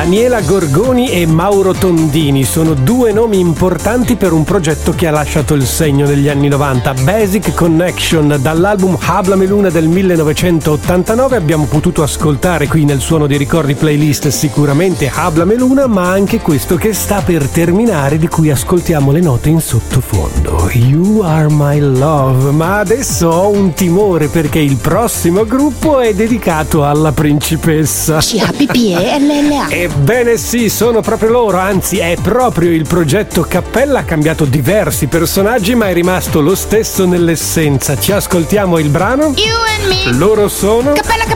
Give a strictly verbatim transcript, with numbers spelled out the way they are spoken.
Daniela Gorgoni e Mauro Tondini sono due nomi importanti per un progetto che ha lasciato il segno negli anni novanta. Basic Connection, dall'album Háblame Luna del millenovecentottantanove, abbiamo potuto ascoltare qui nel Suono dei Ricordi playlist sicuramente Háblame Luna, ma anche questo che sta per terminare, di cui ascoltiamo le note in sottofondo, You Are My Love. Ma adesso ho un timore, perché il prossimo gruppo è dedicato alla principessa. C A P P E L L A. Ebbene sì, sono proprio loro, anzi è proprio il progetto Cappella, ha cambiato diversi personaggi ma è rimasto lo stesso nell'essenza. Ci ascoltiamo il brano? You and me. Loro sono Cappella Cappella.